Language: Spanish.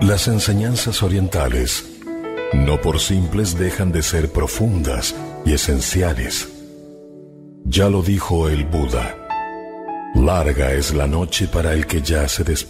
Las enseñanzas orientales no por simples dejan de ser profundas y esenciales. Ya lo dijo el Buda: larga es la noche para el que ya se despierta.